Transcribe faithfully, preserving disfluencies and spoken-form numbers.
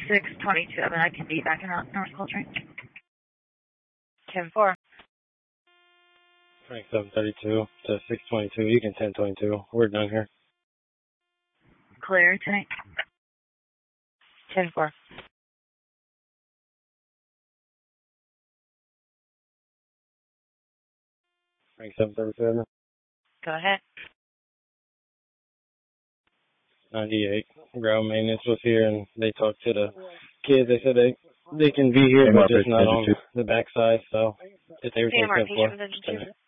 six twenty-seven, I can be back in North Coltrane. ten four. Frank seven thirty-two to six twenty-two. You can ten twenty-two. We're done here. Clear tonight. ten four. Frank seven thirty-seven. Go ahead. ninety-eight. Ground maintenance was here, and they talked to the kids. They said they they can be here, Hey, but Mark, just not on two. the backside. So if they were Hey, Mark, taking patient was engine two.